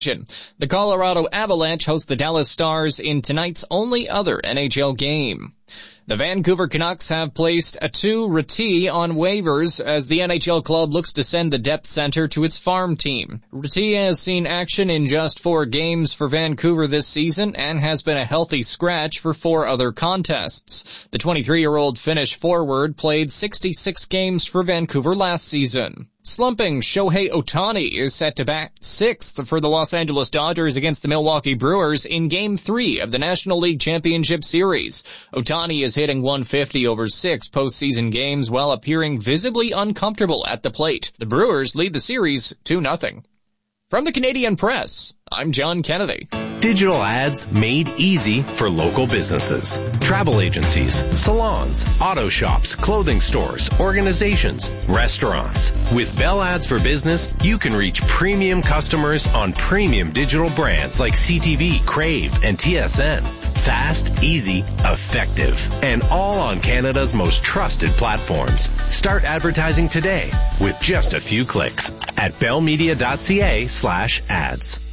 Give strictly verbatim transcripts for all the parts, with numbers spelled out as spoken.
The Colorado Avalanche host the Dallas Stars in tonight's only other N H L game. The Vancouver Canucks have placed Aatu Räty on waivers as the N H L club looks to send the depth center to its farm team. Räty has seen action in just four games for Vancouver this season and has been a healthy scratch for four other contests. The twenty-three-year-old Finnish forward played sixty-six games for Vancouver last season. Slumping Shohei Ohtani is set to bat sixth for the Los Angeles Dodgers against the Milwaukee Brewers in Game three of the National League Championship Series. Ohtani is hitting one fifty over six postseason games while appearing visibly uncomfortable at the plate. The Brewers lead the series two nothing. From the Canadian Press, I'm John Kennedy. Digital ads made easy for local businesses. Travel agencies, salons, auto shops, clothing stores, organizations, restaurants. With Bell Ads for Business, you can reach premium customers on premium digital brands like C T V, Crave, and T S N. Fast, easy, effective, and all on Canada's most trusted platforms. Start advertising today with just a few clicks at bellmedia.ca slash ads.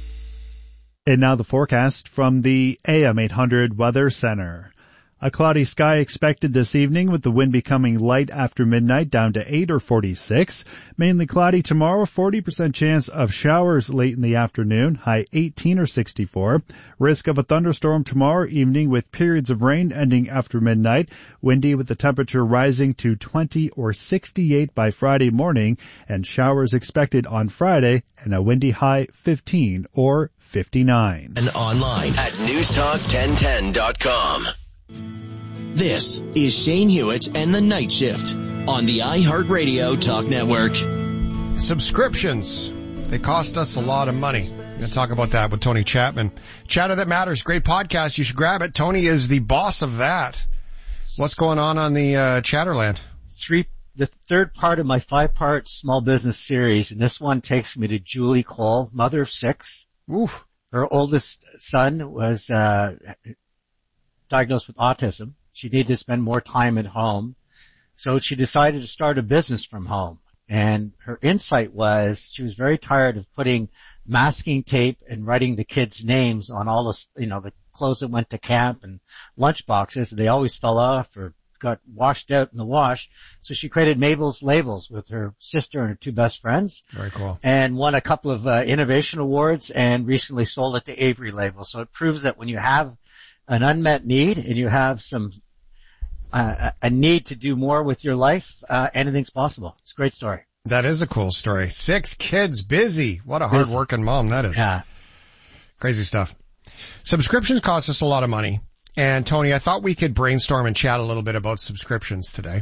And now the forecast from the A M eight hundred Weather Center. A cloudy sky expected this evening with the wind becoming light after midnight down to eight or forty-six. Mainly cloudy tomorrow, forty percent chance of showers late in the afternoon, high eighteen or sixty-four. Risk of a thunderstorm tomorrow evening with periods of rain ending after midnight. Windy with the temperature rising to twenty or sixty-eight by Friday morning, and showers expected on Friday and a windy high fifteen or fifty-nine. And online at newstalk ten ten dot com. This is Shane Hewitt and the Night Shift on the iHeartRadio Talk Network. Subscriptions. They cost us a lot of money. We're going to talk about that with Tony Chapman. Chatter That Matters. Great podcast. You should grab it. Tony is the boss of that. What's going on on the uh, Chatterland? Three, the third part of my five-part small business series, and this one takes me to Julie Cole, mother of six. Oof. Her oldest son was uh diagnosed with autism. She needed to spend more time at home. So she decided to start a business from home. And her insight was she was very tired of putting masking tape and writing the kids' names on all the, you know, the clothes that went to camp and lunch boxes. They always fell off or got washed out in the wash. So she created Mabel's Labels with her sister and her two best friends. Very cool. And won a couple of uh, innovation awards and recently sold it to Avery Labels. So it proves that when you have an unmet need and you have some uh, a need to do more with your life, uh, anything's possible. It's a great story. That is a cool story. Six kids, busy. What a hard-working mom that is. Yeah. Crazy stuff. Subscriptions cost us a lot of money. And Tony, I thought we could brainstorm and chat a little bit about subscriptions today.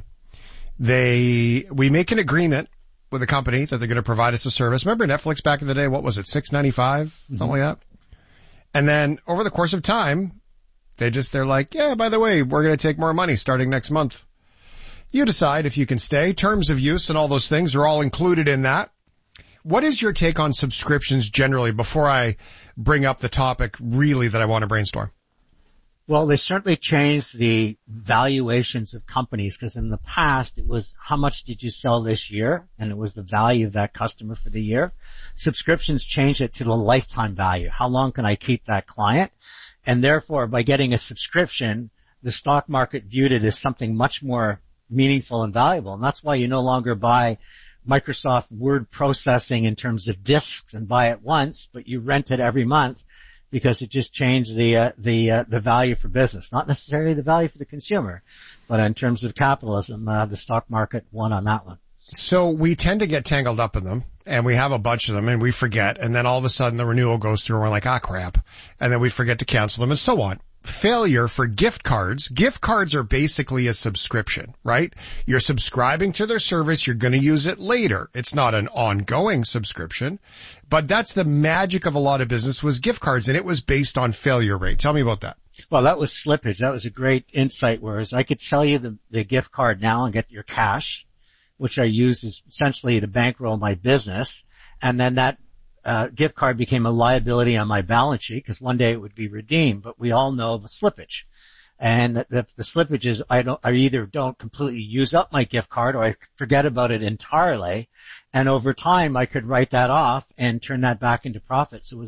They, we make an agreement with a company that they're going to provide us a service. Remember Netflix back in the day? What was it? six ninety-five? Mm-hmm. Something like that. And then over the course of time, They just, they're like, yeah, by the way, we're going to take more money starting next month. You decide if you can stay. Terms of use and all those things are all included in that. What is your take on subscriptions generally before I bring up the topic really that I want to brainstorm? Well, they certainly changed the valuations of companies because in the past it was how much did you sell this year, and it was the value of that customer for the year. Subscriptions changed it to the lifetime value. How long can I keep that client? And therefore, by getting a subscription, the stock market viewed it as something much more meaningful and valuable. And that's why you no longer buy Microsoft Word processing in terms of disks and buy it once, but you rent it every month because it just changed the uh, the uh, the value for business. Not necessarily the value for the consumer, but in terms of capitalism, uh, the stock market won on that one. So we tend to get tangled up in them, and we have a bunch of them, and we forget, and then all of a sudden the renewal goes through, and we're like, ah, crap, and then we forget to cancel them, and so on. Failure for gift cards. Gift cards are basically a subscription, right? You're subscribing to their service. You're going to use it later. It's not an ongoing subscription, but that's the magic of a lot of business was gift cards, and it was based on failure rate. Tell me about that. Well, that was slippage. That was a great insight, whereas I could sell you the, the gift card now and get your cash, which I use as essentially to bankroll my business. And then that uh, gift card became a liability on my balance sheet because one day it would be redeemed. But we all know the slippage. And the, the, the slippage is I don't, I either don't completely use up my gift card or I forget about it entirely. And over time, I could write that off and turn that back into profit. So it was